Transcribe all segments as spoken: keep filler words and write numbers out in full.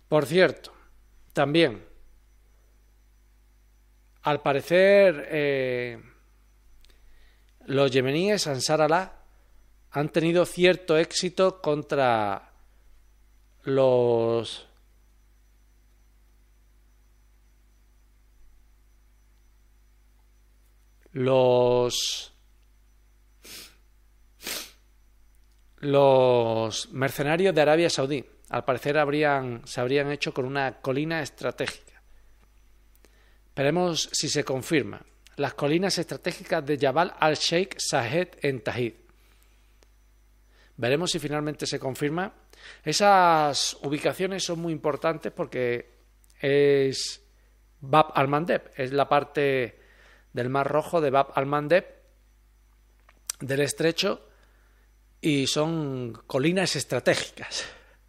Por cierto, también, al parecer, eh, los yemeníes, Ansar Allah, han tenido cierto éxito contra los los los mercenarios de Arabia Saudí. Al parecer habrían, se habrían hecho con una colina estratégica. Veremos si se confirma. Las colinas estratégicas de Jabal al-Sheikh Zayed en Tahid. Veremos si finalmente se confirma. Esas ubicaciones son muy importantes porque es Bab al-Mandeb, es la parte del Mar Rojo de Bab al-Mandeb, del estrecho, y son colinas estratégicas.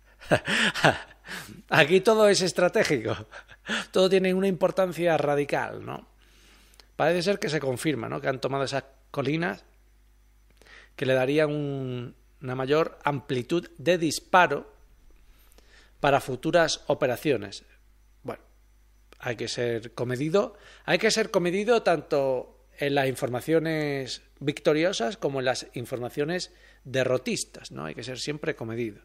Aquí todo es estratégico, todo tiene una importancia radical, ¿no? Parece ser que se confirma, ¿no?, que han tomado esas colinas que le darían un, una mayor amplitud de disparo para futuras operaciones. Bueno, hay que ser comedido, hay que ser comedido tanto en las informaciones victoriosas como en las informaciones derrotistas, ¿no? Hay que ser siempre comedido.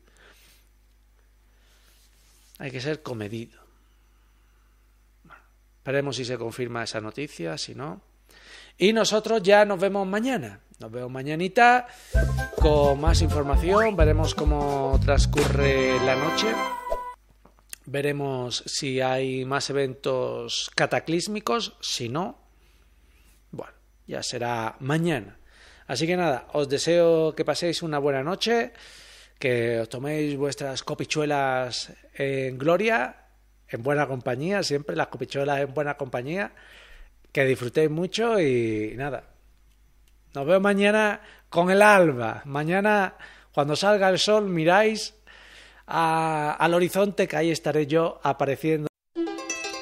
Hay que ser comedido. Bueno, veremos si se confirma esa noticia, si no. Y nosotros ya nos vemos mañana. Nos vemos mañanita con más información. Veremos cómo transcurre la noche. Veremos si hay más eventos cataclísmicos. Si no, bueno, ya será mañana. Así que nada, os deseo que paséis una buena noche, que os toméis vuestras copichuelas en gloria, en buena compañía, siempre las copichuelas en buena compañía, que disfrutéis mucho y nada. Nos vemos mañana con el alba. Mañana, cuando salga el sol, miráis a, al horizonte, que ahí estaré yo apareciendo.